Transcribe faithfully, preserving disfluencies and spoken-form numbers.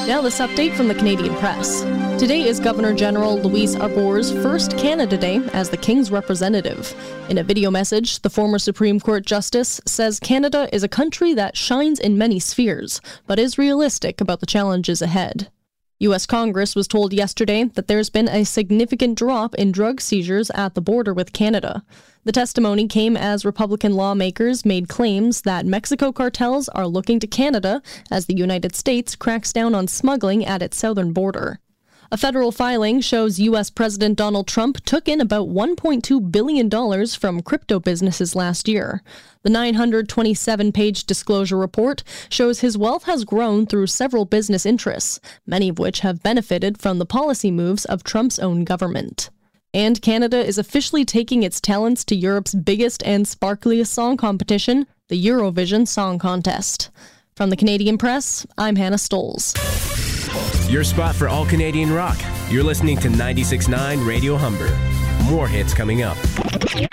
Now this update from the Canadian Press. Today is Governor-General Louise Arbour's first Canada Day as the King's representative. In a video message, the former Supreme Court Justice says Canada is a country that shines in many spheres, but is realistic about the challenges ahead. U S Congress was told yesterday that there's been a significant drop in drug seizures at the border with Canada. The testimony came as Republican lawmakers made claims that Mexico cartels are looking to Canada as the United States cracks down on smuggling at its southern border. A federal filing shows U S President Donald Trump took in about one point two billion dollars from crypto businesses last year. The nine hundred twenty-seven page disclosure report shows his wealth has grown through several business interests, many of which have benefited from the policy moves of Trump's own government. And Canada is officially taking its talents to Europe's biggest and sparkliest song competition, the Eurovision Song Contest. From the Canadian Press, I'm Hannah Stolz. Your spot for all Canadian rock. You're listening to ninety-six point nine Radio Humber. More hits coming up.